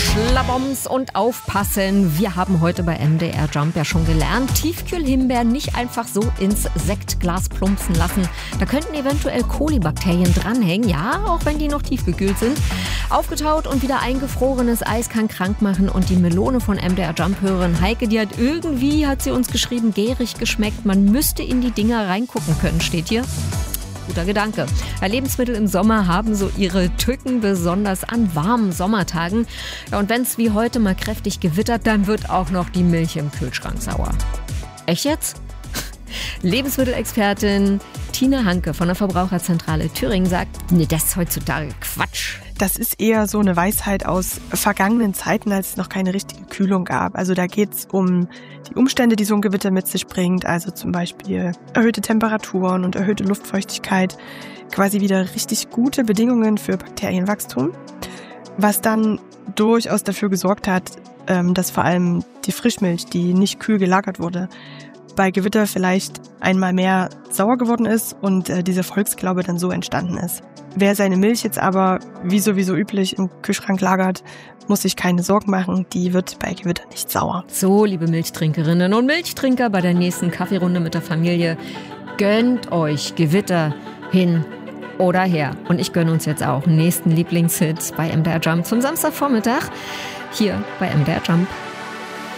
Schlaboms und aufpassen. Wir haben heute bei MDR Jump ja schon gelernt, Tiefkühlhimbeeren nicht einfach so ins Sektglas plumpsen lassen. Da könnten eventuell Kolibakterien dranhängen, ja, auch wenn die noch tiefgekühlt sind. Aufgetaut und wieder eingefrorenes Eis kann krank machen und die Melone von MDR Jump-Hörerin Heike, die hat sie uns geschrieben, gärig geschmeckt. Man müsste in die Dinger reingucken können, steht hier. Guter Gedanke. Lebensmittel im Sommer haben so ihre Tücken, besonders an warmen Sommertagen. Ja, und wenn es wie heute mal kräftig gewittert, dann wird auch noch die Milch im Kühlschrank sauer. Echt jetzt? Lebensmittelexpertin Tina Hanke von der Verbraucherzentrale Thüringen sagt, nee, das ist heutzutage Quatsch. Das ist eher so eine Weisheit aus vergangenen Zeiten, als es noch keine richtige Kühlung gab. Also da geht es um die Umstände, die so ein Gewitter mit sich bringt. Also zum Beispiel erhöhte Temperaturen und erhöhte Luftfeuchtigkeit. Quasi wieder richtig gute Bedingungen für Bakterienwachstum. Was dann durchaus dafür gesorgt hat, dass vor allem die Frischmilch, die nicht kühl gelagert wurde, bei Gewitter vielleicht einmal mehr sauer geworden ist und dieser Volksglaube dann so entstanden ist. Wer seine Milch jetzt aber, wie sowieso üblich, im Kühlschrank lagert, muss sich keine Sorgen machen, die wird bei Gewitter nicht sauer. So, liebe Milchtrinkerinnen und Milchtrinker, bei der nächsten Kaffeerunde mit der Familie, gönnt euch Gewitter hin oder her. Und ich gönne uns jetzt auch einen nächsten Lieblingshit bei MDR Jump zum Samstagvormittag hier bei MDR Jump.